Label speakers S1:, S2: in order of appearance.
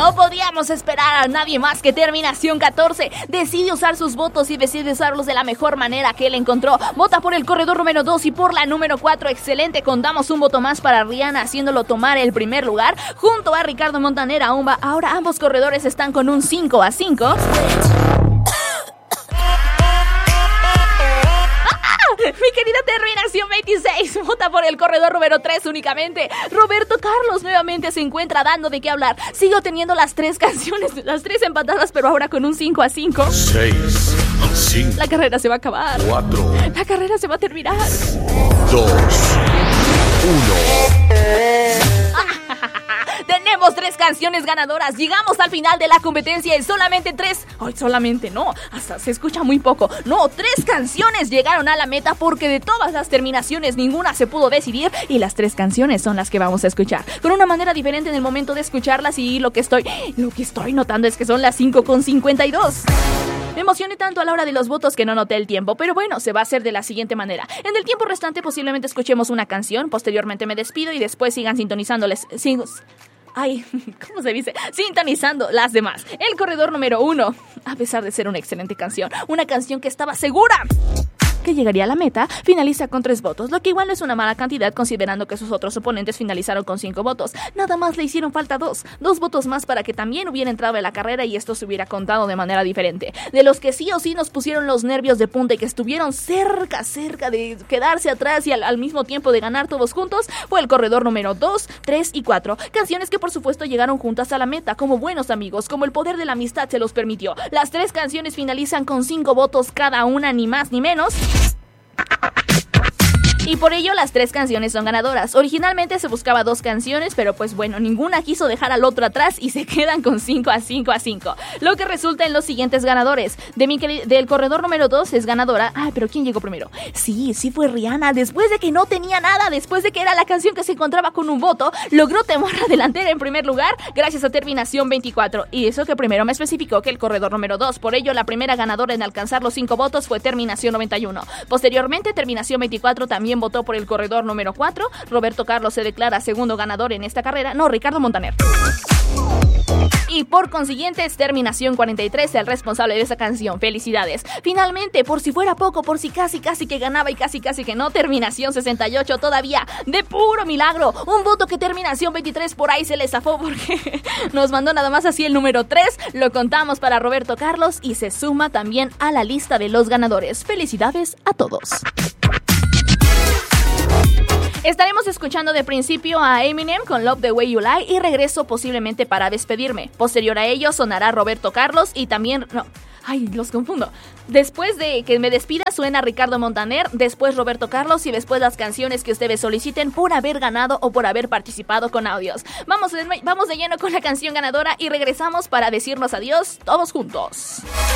S1: No podíamos esperar a nadie más que Terminación 14. Decide usar sus votos y decide usarlos de la mejor manera que él encontró. Vota por el corredor número 2 y por la número 4. Excelente, contamos un voto más para Rihanna, haciéndolo tomar el primer lugar junto a Ricardo Montaner. Ahora ambos corredores están con un 5-5. Mi querida Terminación 26 vota por el corredor número 3 únicamente. Roberto Carlos nuevamente se encuentra dando de qué hablar. Sigo teniendo las 3 canciones, las 3 empatadas, pero ahora con un 5-5.
S2: 6, 5.
S1: La carrera se va a acabar.
S2: 4.
S1: La carrera se va a terminar.
S2: 2, 1.
S1: Tenemos 3 canciones ganadoras. Llegamos al final de la competencia y solamente 3. Ay, solamente no. Hasta se escucha muy poco. No, 3 canciones llegaron a la meta porque de todas las terminaciones ninguna se pudo decidir y las 3 canciones son las que vamos a escuchar. Con una manera diferente en el momento de escucharlas y lo que estoy notando es que son las 5:52. Me emocioné tanto a la hora de los votos que no noté el tiempo, pero bueno, se va a hacer de la siguiente manera. En el tiempo restante posiblemente escuchemos una canción, posteriormente me despido y después sigan sintonizándoles. ¿Cómo se dice? Sintonizando las demás. El corredor número 1, a pesar de ser una excelente canción, una canción que estaba segura que llegaría a la meta, finaliza con 3 votos, lo que igual no es una mala cantidad considerando que sus otros oponentes finalizaron con 5 votos. Nada más le hicieron falta 2 votos más para que también hubiera entrado en la carrera y esto se hubiera contado de manera diferente. De los que sí o sí nos pusieron los nervios de punta y que estuvieron cerca de quedarse atrás y al mismo tiempo de ganar todos juntos, fue el corredor número 2, 3 y 4. Canciones que por supuesto llegaron juntas a la meta, como buenos amigos, como el poder de la amistad se los permitió. Las 3 canciones finalizan con 5 votos cada una, ni más ni menos. Y por ello las 3 canciones son ganadoras. Originalmente se buscaba 2 canciones, pero pues bueno, ninguna quiso dejar al otro atrás y se quedan con 5-5. Lo que resulta en los siguientes ganadores. Del corredor número 2 es ganadora. Pero ¿quién llegó primero? Sí fue Rihanna. Después de que no tenía nada, después de que era la canción que se encontraba con un voto, logró tomar la delantera en primer lugar gracias a Terminación 24. Y eso que primero me especificó que el corredor número 2. Por ello la primera ganadora en alcanzar los 5 votos fue Terminación 91. Posteriormente Terminación 24 también votó por el corredor número 4. Roberto Carlos se declara segundo ganador en esta carrera. No, Ricardo Montaner. Y por consiguiente es Terminación 43 el responsable de esa canción. Felicidades. Finalmente, por si fuera poco, por si casi que ganaba y casi que no, Terminación 68 todavía de puro milagro. Un voto que Terminación 23 por ahí se le zafó porque nos mandó nada más así el número 3. Lo contamos para Roberto Carlos y se suma también a la lista de los ganadores. Felicidades a todos. Estaremos escuchando de principio a Eminem con Love the Way You Lie y regreso posiblemente para despedirme. Posterior a ello sonará Roberto Carlos y también... los confundo. Después de que me despida suena Ricardo Montaner, después Roberto Carlos y después las canciones que ustedes soliciten por haber ganado o por haber participado con audios. Vamos de lleno con la canción ganadora y regresamos para decirnos adiós todos juntos.